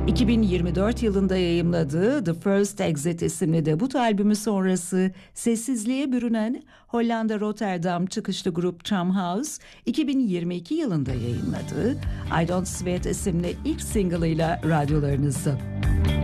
2024 yılında yayımladığı The First Exit isimli debut albümü sonrası sessizliğe bürünen Hollanda Rotterdam çıkışlı grup Tramhouse, 2022 yılında yayınladığı I Don't Sweat isimli ilk single'ıyla radyolarınızda.